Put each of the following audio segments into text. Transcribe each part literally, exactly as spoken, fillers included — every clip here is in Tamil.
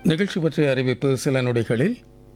நிகழ்ச்சி பற்றிய அறிவிப்பு சில நொடிகளில்.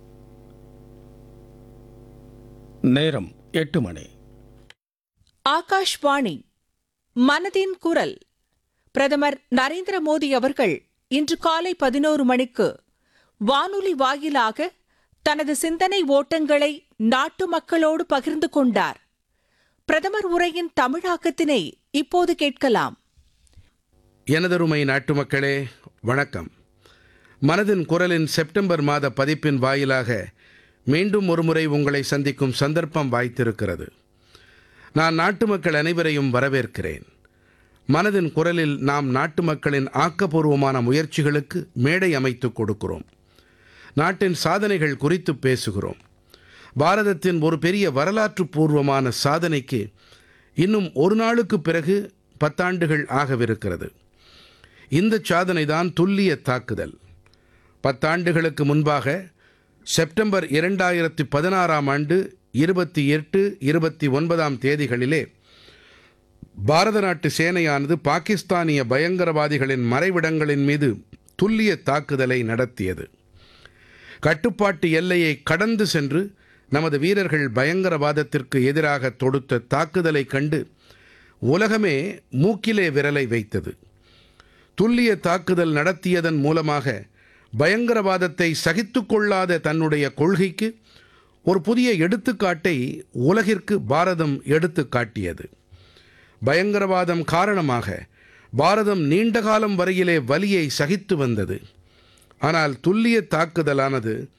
நேரம் எட்டு மணி. ஆகாஷ்வாணி மனதின் குரல். பிரதமர் நரேந்திர மோடி அவர்கள் இன்று காலை பதினோரு மணிக்கு வானொலி வாயிலாக தனது சிந்தனை ஓட்டங்களை நாட்டு மக்களோடு பகிர்ந்து கொண்டார். பிரதமர் உரையின் தமிழாக்கத்தினை இப்போது கேட்கலாம். எனதருமை நாட்டு மக்களே, வணக்கம். மனதின் குரலின் செப்டம்பர் மாத பதிப்பின் வாயிலாக மீண்டும் ஒருமுறை உங்களை சந்திக்கும் சந்தர்ப்பம் வாய்த்திருக்கிறது. நான் நாட்டு மக்கள் அனைவரையும் வரவேற்கிறேன். மனதின் குரலில் நாம் நாட்டு மக்களின் ஆக்கப்பூர்வமான முயற்சிகளுக்கு மேடை அமைத்துக் கொடுக்கிறோம். நாட்டின் சாதனைகள் குறித்து பேசுகிறோம். பாரதத்தின் ஒரு பெரிய வரலாற்று பூர்வமான சாதனைக்கு இன்னும் ஒரு நாளுக்கு பிறகு பத்தாண்டுகள் ஆகவிருக்கிறது. இந்த சாதனைதான் துல்லிய தாக்குதல். பத்தாண்டுகளுக்கு முன்பாக செப்டம்பர் இரண்டாயிரத்தி பதினாறாம் ஆண்டு இருபத்தி எட்டு இருபத்தி ஒன்பதாம் தேதிகளிலே பாரத நாட்டு சேனையானது பாகிஸ்தானிய பயங்கரவாதிகளின் மறைவிடங்களின் மீது துல்லிய தாக்குதலை நடத்தியது. கட்டுப்பாட்டு எல்லையை கடந்து சென்று நமது வீரர்கள் பயங்கரவாதத்திற்கு எதிராக தொடுத்த தாக்குதலை கண்டு உலகமே மூக்கிலே விரலை வைத்தது. துல்லிய தாக்குதல் நடத்தியதன் மூலமாக பயங்கரவாதத்தை சகித்துக் கொள்ளாத தன்னுடைய கொள்கைக்கு ஒரு புதிய எடுத்துக்காட்டை உலகிற்கு பாரதம் எடுத்துக் காட்டியது. பயங்கரவாதம் காரணமாக பாரதம் நீண்ட காலம் வரையிலே வலியை சகித்து வந்தது. ஆனால் துல்லிய தாக்குதலானது